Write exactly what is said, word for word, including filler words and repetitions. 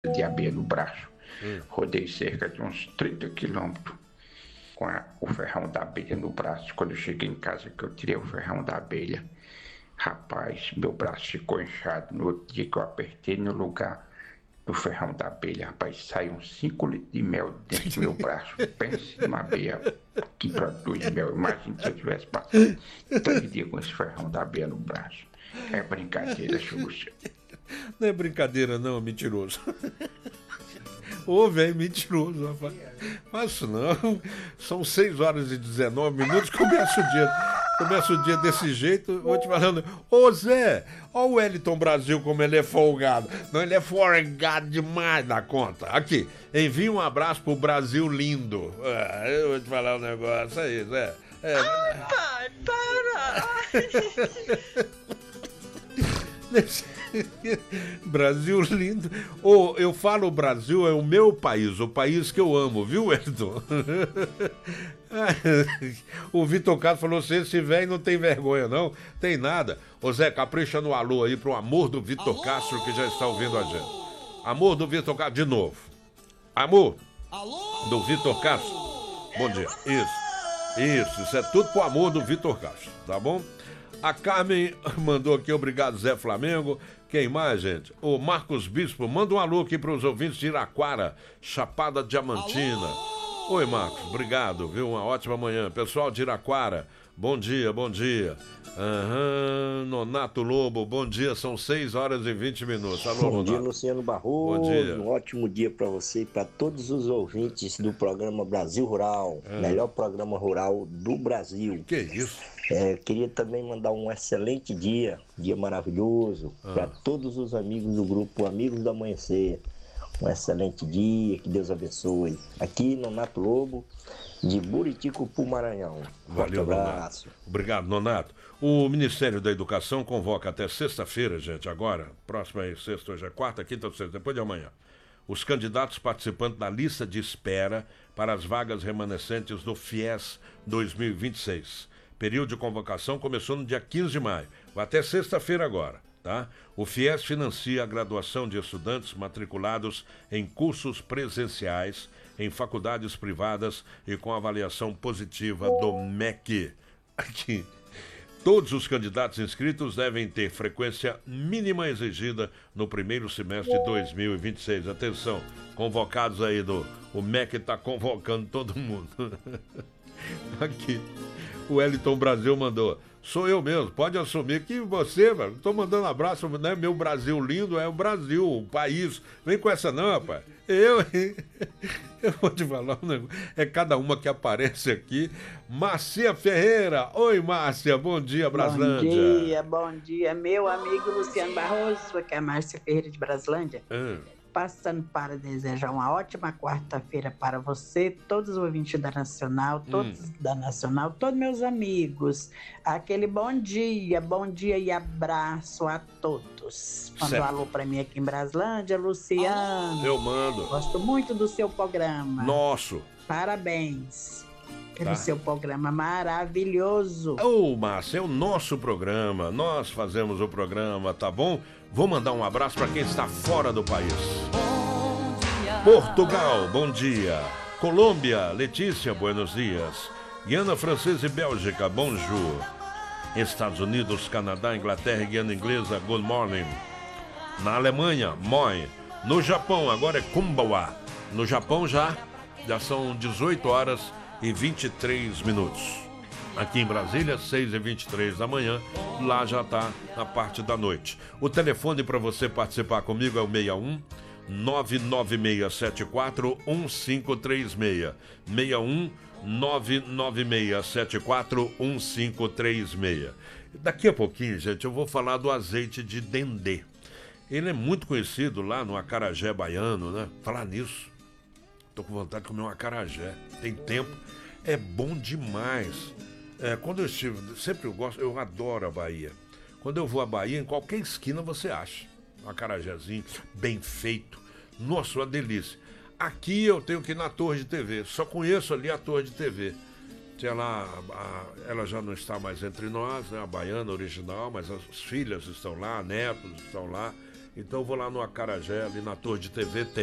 de abelha no braço. Hum. Rodei cerca de uns trinta quilômetros com a, o ferrão da abelha no braço. Quando eu cheguei em casa, que eu tirei o ferrão da abelha, rapaz, meu braço ficou inchado. No outro dia que eu apertei no lugar do ferrão da abelha, rapaz, saiu uns cinco litros de mel dentro do meu braço. Pense numa abelha que produz mel. Imagina se eu tivesse passado três dias com esse ferrão da abelha no braço. É brincadeira, Xuxa. Não é brincadeira, não, mentiroso. Ô, velho, mentiroso, rapaz. Mas isso não. São seis horas e dezenove minutos. Começa o dia. Começa o dia desse jeito. Vou te falando. Ô, Zé, ó o Wellington Brasil como ele é folgado. Não, ele é folgado demais da conta. Aqui, envie um abraço pro Brasil lindo. Ah, eu vou te falar um negócio aí, Zé. É... Ai, pai, para! Brasil lindo. Oh, eu falo o Brasil é o meu país, o país que eu amo, viu, Wellington? O Vitor Castro falou: se esse velho não tem vergonha, não, tem nada. Ô Zé, capricha no alô aí pro amor do Vitor Castro, que já está ouvindo a gente. Amor do Vitor Castro, de novo. Amor do Vitor Castro. Bom dia. Isso. Isso, isso é tudo pro amor do Vitor Castro, tá bom? A Carmen mandou aqui, obrigado, Zé Flamengo. Quem mais, gente? O Marcos Bispo, manda um alô aqui para os ouvintes de Iraquara, Chapada Diamantina. Alô? Oi, Marcos, obrigado, viu? Uma ótima manhã. Pessoal de Iraquara, bom dia, bom dia. Aham, Nonato Lobo, bom dia, são seis horas e vinte minutos. Alô, bom Nonato. dia, Luciano Barroso. Bom dia. Um ótimo dia para você e para todos os ouvintes do programa Brasil Rural, é. melhor programa rural do Brasil. Que isso? É, queria também mandar um excelente dia, dia maravilhoso, ah. para todos os amigos do grupo Amigos do Amanhecer. Um excelente dia, que Deus abençoe. Aqui, Nonato Lobo, de Buriticupu, Maranhão. Valeu, abraço. Nonato. Obrigado, Nonato. O Ministério da Educação convoca até sexta-feira, gente, agora, próxima aí, sexta, hoje é quarta, quinta ou sexta, depois de amanhã, os candidatos participantes da lista de espera para as vagas remanescentes do FIES dois mil e vinte e seis. Período de convocação começou no dia quinze de maio, vai até sexta-feira agora, tá? O FIES financia a graduação de estudantes matriculados em cursos presenciais, em faculdades privadas e com avaliação positiva do M E C. Aqui, todos os candidatos inscritos devem ter frequência mínima exigida no primeiro semestre de dois mil e vinte e seis. Atenção, convocados aí do... O M E C está convocando todo mundo. Aqui. O Wellington Brasil mandou: sou eu mesmo, pode assumir que você, velho, tô mandando abraço, né? Meu Brasil lindo é o Brasil, o país. Vem com essa não, rapaz. Eu, hein? Eu vou te falar um negócio. É cada uma que aparece aqui. Márcia Ferreira. Oi, Márcia, bom dia, Braslândia. Bom dia, bom dia, meu amigo Luciano Barroso, aqui é a Márcia Ferreira de Braslândia. Hum. Passando para desejar uma ótima quarta-feira para você, todos os ouvintes da Nacional, todos hum. da Nacional, todos meus amigos. Aquele bom dia, bom dia e abraço a todos. Manda um alô para mim aqui em Braslândia, Luciano. Eu mando. Gosto muito do seu programa. Nosso. Parabéns pelo tá. seu programa maravilhoso. Ô, Márcia, é o nosso programa. Nós fazemos o programa, tá bom? Vou mandar um abraço para quem está fora do país. Bom dia. Portugal, bom dia. Colômbia, Letícia, buenos dias. Guiana Francesa e Bélgica, bonjour. Estados Unidos, Canadá, Inglaterra e Guiana Inglesa, good morning. Na Alemanha, moi. No Japão, agora é kumbawa. No Japão já, já são dezoito horas e vinte e três minutos. Aqui em Brasília, seis e vinte e três da manhã, lá já está na parte da noite. O telefone para você participar comigo é o seis um nove nove seis sete quatro um cinco três seis. seis um nove nove seis sete quatro um cinco três seis. Daqui a pouquinho, gente, eu vou falar do azeite de dendê. Ele é muito conhecido lá no acarajé baiano, né? Falar nisso, tô com vontade de comer um acarajé. Tem tempo, é bom demais. É, quando eu estive, sempre eu gosto, eu adoro a Bahia. Quando eu vou à Bahia, em qualquer esquina você acha um acarajézinho bem feito. Nossa, uma delícia. Aqui eu tenho que ir na Torre de T V, só conheço ali a Torre de T V. Tinha lá, a, ela já não está mais entre nós, né, a baiana original, mas as filhas estão lá, netos estão lá. Então eu vou lá no Acarajé, ali na Torre de T V, tem.